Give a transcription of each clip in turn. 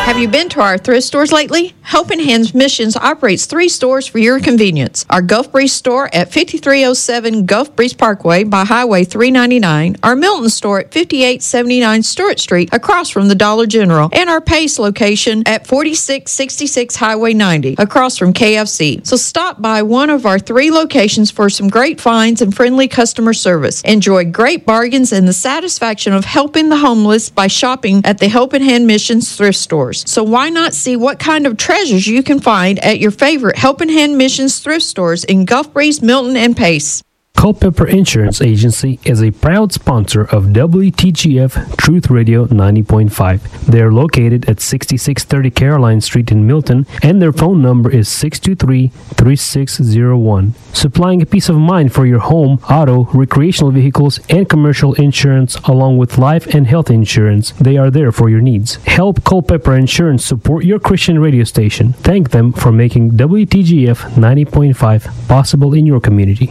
Have you been to our thrift stores lately? Helping Hands Missions operates 3 stores for your convenience. Our Gulf Breeze store at 5307 Gulf Breeze Parkway by Highway 399, our Milton store at 5879 Stewart Street across from the Dollar General, and our Pace location at 4666 Highway 90 across from KFC. So stop by one of our 3 locations for some great finds and friendly customer service. Enjoy great bargains and the satisfaction of helping the homeless by shopping at the Helping Hand Missions thrift stores. So why not see what kind of treasures you can find at your favorite Helping Hand Missions thrift stores in Gulf Breeze, Milton, and Pace. Culpeper Insurance Agency is a proud sponsor of WTGF Truth Radio 90.5. They are located at 6630 Caroline Street in Milton, and their phone number is 623-3601. Supplying a peace of mind for your home, auto, recreational vehicles, and commercial insurance, along with life and health insurance. They are there for your needs. Help Culpeper Insurance support your Christian radio station. Thank them for making WTGF 90.5 possible in your community.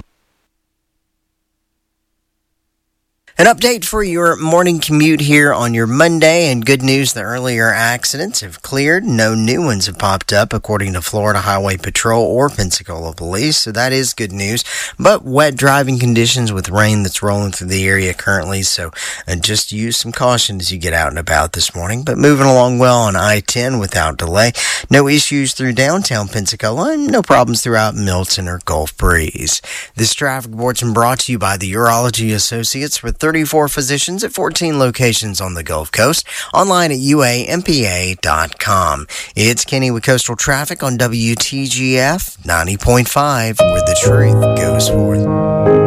An update for your morning commute here on your Monday, and good news, the earlier accidents have cleared. No new ones have popped up, according to Florida Highway Patrol or Pensacola Police, so that is good news. But wet driving conditions with rain that's rolling through the area currently, so just use some caution as you get out and about this morning. But moving along well on I-10 without delay. No issues through downtown Pensacola, and no problems throughout Milton or Gulf Breeze. This traffic report's been brought to you by the Urology Associates with 34 physicians at 14 locations on the Gulf Coast. Online at uampa.com. It's Kenny with Coastal Traffic on WTGF 90.5, where the truth goes forth.